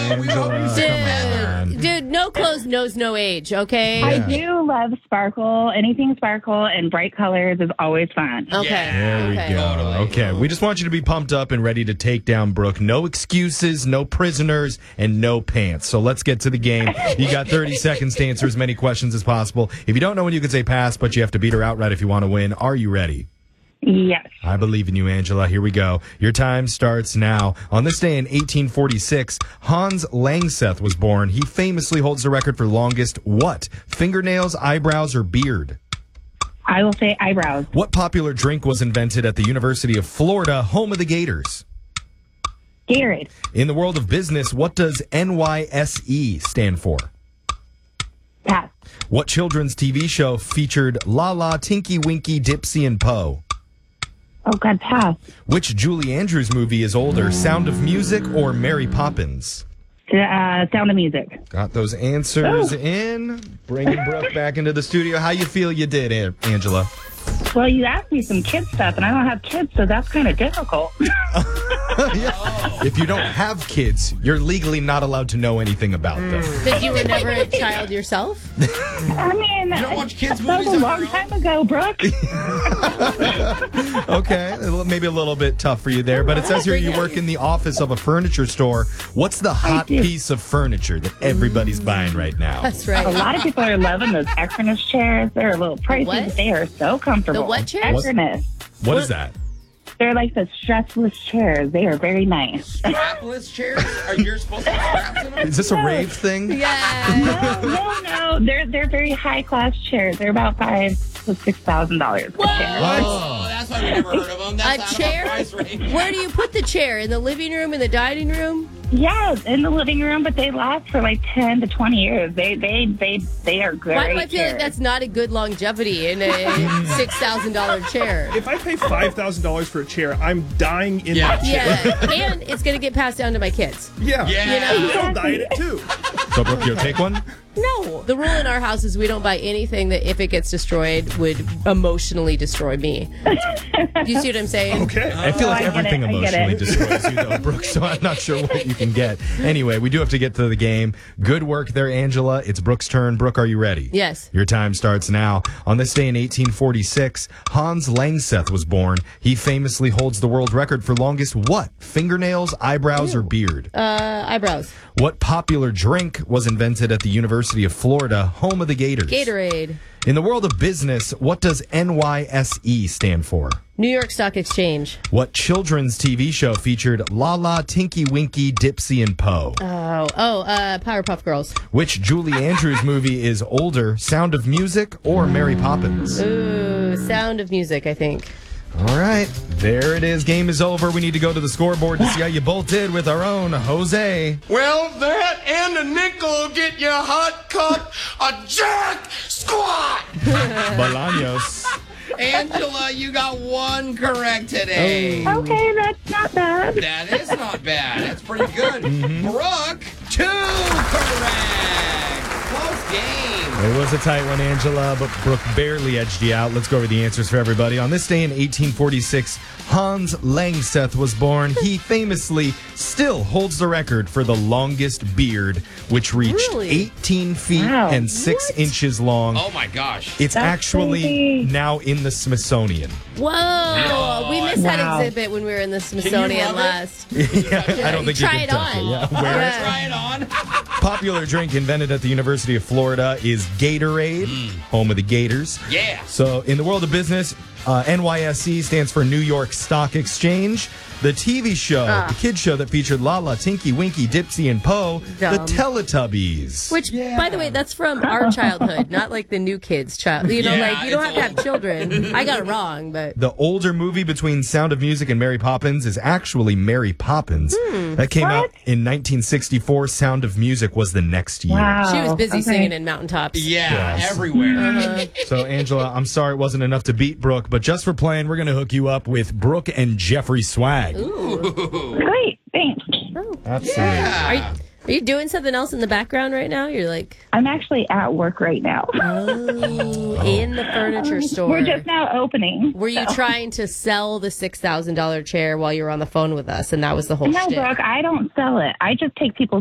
Dude, no clothes knows no age, okay? I do love sparkle. Anything sparkle and bright colors is always fun. Okay. There we go. Okay, we just want you to be pumped up and ready to take down Brooke. No excuses, no prisoners, and no pants. So let's get to the game. You got 30 seconds to answer as many questions as possible. If you don't know when, you can say pass, but you have to beat her outright if you want to win. Are you ready? Yes. I believe in you, Angela. Here we go. Your time starts now. On this day in 1846, Hans Langseth was born. He famously holds the record for longest what? Fingernails, eyebrows, or beard? I will say eyebrows. What popular drink was invented at the University of Florida, home of the Gators? Gatorade. In the world of business, what does NYSE stand for? Pass. What children's TV show featured Lala, Tinky Winky, Dipsy, and Poe? Oh, God, pass. Which Julie Andrews movie is older, Sound of Music or Mary Poppins? Sound of Music. Got those answers in. Bringing Brooke back into the studio. How you feel you did, Angela? Well, you asked me some kid stuff, and I don't have kids, so that's kind of difficult. Yeah. If you don't have kids, you're legally not allowed to know anything about them. Because you were never a child yourself? I mean, You don't watch kids' that was movies a on long your own? time ago, Brooke. Okay, maybe a little bit tough for you there, but it says here you work in the office of a furniture store. What's the hot do. piece of furniture that everybody's buying right now? That's A right. lot of people are loving those Equinus chairs. They're a little pricey, What? but they are so comfortable. The what chairs? Equinus. What is that? They're like the stressless chairs. They are very nice. Strapless chairs? Are you supposed to have straps in them? Is this a rave thing? Yeah. No. They're very high class chairs. They're about $5,000 to $6,000 per chair. Oh, that's why we never heard of them. That's A out of chair? our price range. Where do you put the chair? In the living room, in the dining room? Yeah, in the living room, but they last for like 10 to 20 years. They are great. Why do I feel like chairs. that's not a good longevity in a $6,000 chair? If I pay $5,000 for a chair, I'm dying in Yeah. that chair. Yeah, and it's going to get passed down to my kids. Yeah. Yeah. They'll die in it too. So, Brooke, you'll take one? No. The rule in our house is we don't buy anything that if it gets destroyed would emotionally destroy me. Do you see what I'm saying? Okay. I feel like I get everything it, I get emotionally it. destroys you, though, Brooke, so I'm not sure what you can get. Anyway, we do have to get to the game. Good work there, Angela. It's Brooke's turn. Brooke, are you ready? Yes. Your time starts now. On this day in 1846, Hans Langseth was born. He famously holds the world record for longest what? Fingernails, eyebrows, or beard? Eyebrows. What popular drink was invented at the University of Florida, home of the Gators? Gatorade. In the world of business, what does NYSE stand for? New York Stock Exchange. What children's TV show featured Lala, Tinky Winky, Dipsy, and Poe? Powerpuff Girls. Which Julie Andrews movie is older, Sound of Music or Mary Poppins? Ooh, Sound of Music, I think. All right, there it is. Game is over. We need to go to the scoreboard to see how you both did with our own Jose. Well, that and a nickel get you a hot cup of Jack Squat. Bolaños. Angela, you got one correct today. Okay, that's not bad. That is not bad. That's pretty good. Brooke, 2 correct. Close game. It was a tight one, Angela, but Brooke barely edged you out. Let's go over the answers for everybody. On this day in 1846, Hans Langseth was born. He famously still holds the record for the longest beard, which reached Really? 18 feet Wow. and 6 inches long. Oh, my gosh. It's That's actually crazy. now in the Smithsonian. Whoa! We missed Wow. that exhibit when we were in the Smithsonian rub it? last. I don't think Try you it can touch on. it. Yeah. Yeah. Wear it. Try it on. Popular drink invented at the University of Florida is Gatorade, home of the Gators. Yeah. So, in the world of business, NYSE stands for New York Stock Exchange. The TV show, the kids show that featured Lala, Tinky, Winky, Dipsy, and Poe, the Dumb. Teletubbies. Which, by the way, that's from our childhood, not like the new kids' child. You know, Yeah, like, you don't have it's to have children. I got it wrong, but... The older movie between Sound of Music and Mary Poppins is actually Mary Poppins. That came out in 1964. Sound of Music was the next year. Wow. She was busy Okay. singing in mountaintops. Yeah, Yes. everywhere. So, Angela, I'm sorry it wasn't enough to beat Brooke, but just for playing, we're going to hook you up with Brooke and Jeffrey Swag. Great, thanks. Absolutely. Are you doing something else in the background right now? You're like, I'm actually at work right now. in the furniture store. We're just now opening. Were you so. trying to sell the $6,000 chair while you were on the phone with us, and that was the whole No, shtick? Brooke, I don't sell it. I just take people's